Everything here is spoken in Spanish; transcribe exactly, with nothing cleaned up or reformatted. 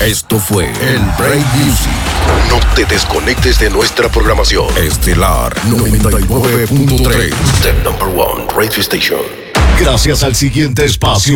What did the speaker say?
Esto fue el Break Music. No te desconectes de nuestra programación. Estelar noventa y nueve punto tres. The number one radio station. Gracias al siguiente espacio